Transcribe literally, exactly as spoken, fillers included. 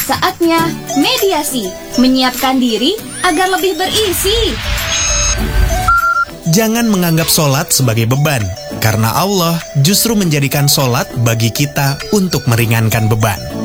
Saatnya mediasi, menyiapkan diri agar lebih berisi. Jangan menganggap sholat sebagai beban, karena Allah justru menjadikan sholat bagi kita untuk meringankan beban.